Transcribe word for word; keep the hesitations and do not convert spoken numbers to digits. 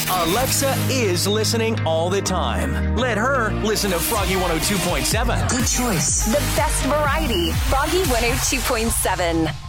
Alexa is listening all the time. Let her listen to Froggy one oh two point seven. Good choice. The best variety. Froggy one oh two point seven.